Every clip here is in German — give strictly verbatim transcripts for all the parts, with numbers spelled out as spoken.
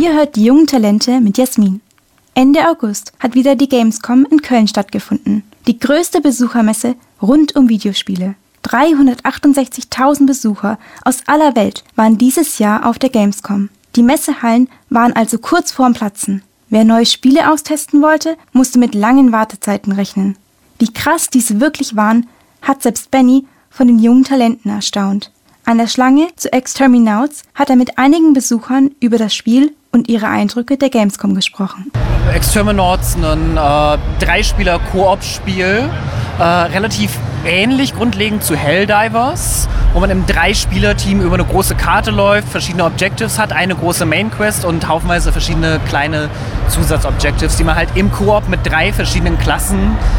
Ihr hört die jungen Talente mit Jasmin. Ende August hat wieder die Gamescom in Köln stattgefunden. Die größte Besuchermesse rund um Videospiele. dreihundertachtundsechzigtausend Besucher aus aller Welt waren dieses Jahr auf der Gamescom. Die Messehallen waren also kurz vorm Platzen. Wer neue Spiele austesten wollte, musste mit langen Wartezeiten rechnen. Wie krass diese wirklich waren, hat selbst Benny von den jungen Talenten erstaunt. An der Schlange zu Exterminauts hat er mit einigen Besuchern über das Spiel und ihre Eindrücke der Gamescom gesprochen. Exterminauts, ein äh, Dreispieler-Koop-Spiel, äh, relativ ähnlich grundlegend zu Helldivers, wo man im Drei-Spieler-Team über eine große Karte läuft, verschiedene Objectives hat, eine große Main-Quest und haufenweise verschiedene kleine Zusatzobjectives, die man halt im Koop mit drei verschiedenen Klassen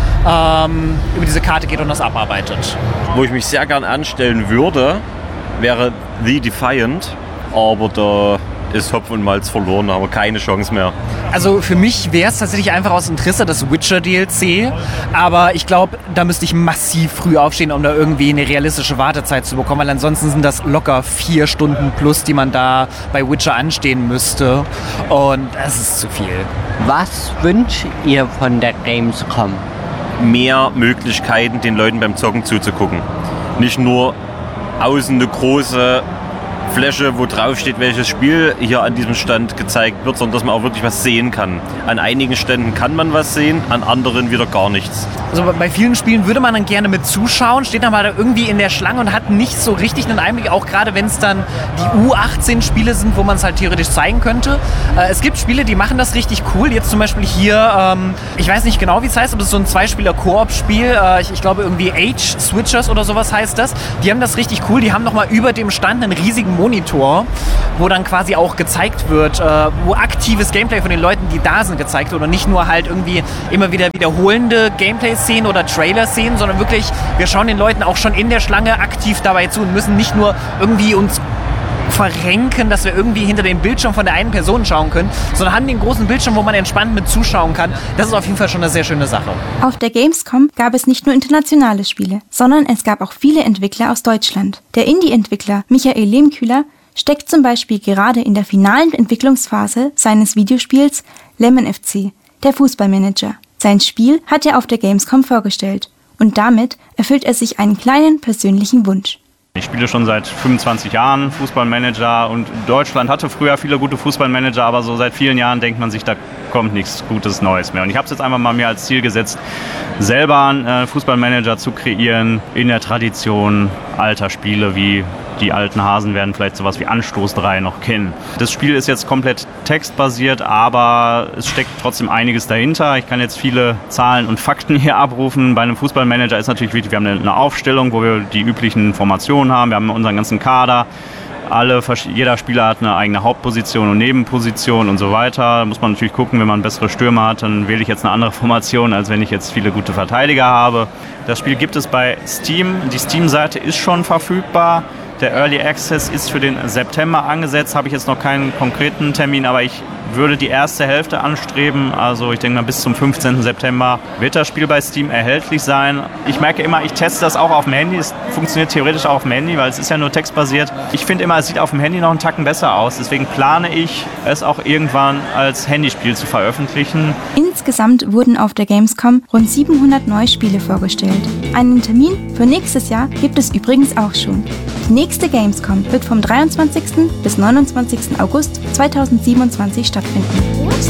ähm, über diese Karte geht und das abarbeitet. Wo ich mich sehr gern anstellen würde, wäre The Defiant, aber da ist Hopf und Malz verloren, aber keine Chance mehr. Also für mich wäre es tatsächlich einfach aus Interesse das Witcher-D L C, aber ich glaube, da müsste ich massiv früh aufstehen, um da irgendwie eine realistische Wartezeit zu bekommen, weil ansonsten sind das locker vier Stunden plus, die man da bei Witcher anstehen müsste und das ist zu viel. Was wünscht ihr von der Gamescom? Mehr Möglichkeiten, den Leuten beim Zocken zuzugucken. Nicht nur außen eine große Fläche, wo drauf steht, welches Spiel hier an diesem Stand gezeigt wird, sondern dass man auch wirklich was sehen kann. An einigen Ständen kann man was sehen, an anderen wieder gar nichts. Also bei vielen Spielen würde man dann gerne mit zuschauen, steht dann mal da irgendwie in der Schlange und hat nicht so richtig einen Einblick, auch gerade wenn es dann die U achtzehn Spiele sind, wo man es halt theoretisch zeigen könnte. Äh, es gibt Spiele, die machen das richtig cool. Jetzt zum Beispiel hier, ähm, ich weiß nicht genau, wie es heißt, aber es ist so ein Zweispieler-Koop-Spiel. Äh, ich, ich glaube irgendwie Age Switchers oder sowas heißt das. Die haben das richtig cool. Die haben nochmal über dem Stand einen riesigen Monitor, wo dann quasi auch gezeigt wird, äh, wo aktives Gameplay von den Leuten, die da sind, gezeigt wird und nicht nur halt irgendwie immer wieder wiederholende Gameplay-Szenen oder Trailer-Szenen, sondern wirklich, wir schauen den Leuten auch schon in der Schlange aktiv dabei zu und müssen nicht nur irgendwie uns verrenken, dass wir irgendwie hinter dem Bildschirm von der einen Person schauen können, sondern haben den großen Bildschirm, wo man entspannt mit zuschauen kann. Das ist auf jeden Fall schon eine sehr schöne Sache. Auf der Gamescom gab es nicht nur internationale Spiele, sondern es gab auch viele Entwickler aus Deutschland. Der Indie-Entwickler Michael Lehmkühler steckt zum Beispiel gerade in der finalen Entwicklungsphase seines Videospiels Lemon F C, der Fußballmanager. Sein Spiel hat er auf der Gamescom vorgestellt und damit erfüllt er sich einen kleinen persönlichen Wunsch. Ich spiele schon seit fünfundzwanzig Jahren Fußballmanager und Deutschland hatte früher viele gute Fußballmanager, aber so seit vielen Jahren denkt man sich, da kommt nichts Gutes Neues mehr. Und ich habe es jetzt einfach mal mir als Ziel gesetzt, selber einen äh, Fußballmanager zu kreieren in der Tradition alter Spiele wie die alten Hasen werden vielleicht sowas wie Anstoß drei noch kennen. Das Spiel ist jetzt komplett textbasiert, aber es steckt trotzdem einiges dahinter. Ich kann jetzt viele Zahlen und Fakten hier abrufen. Bei einem Fußballmanager ist natürlich wichtig, wir haben eine Aufstellung, wo wir die üblichen Formationen haben. Wir haben unseren ganzen Kader. Alle, jeder Spieler hat eine eigene Hauptposition und Nebenposition und so weiter. Da muss man natürlich gucken, wenn man bessere Stürmer hat, dann wähle ich jetzt eine andere Formation, als wenn ich jetzt viele gute Verteidiger habe. Das Spiel gibt es bei Steam. Die Steam-Seite ist schon verfügbar. Der Early Access ist für den September angesetzt, habe ich jetzt noch keinen konkreten Termin, aber ich würde die erste Hälfte anstreben. Also ich denke mal, bis zum fünfzehnten September wird das Spiel bei Steam erhältlich sein. Ich merke immer, ich teste das auch auf dem Handy. Es funktioniert theoretisch auch auf dem Handy, weil es ist ja nur textbasiert. Ich finde immer, es sieht auf dem Handy noch einen Tacken besser aus. Deswegen plane ich, es auch irgendwann als Handyspiel zu veröffentlichen. Insgesamt wurden auf der Gamescom rund siebenhundert neue Spiele vorgestellt. Einen Termin für nächstes Jahr gibt es übrigens auch schon. Die nächste Gamescom wird vom dreiundzwanzigsten bis neunundzwanzigsten August zweitausendsiebenundzwanzig stattfinden.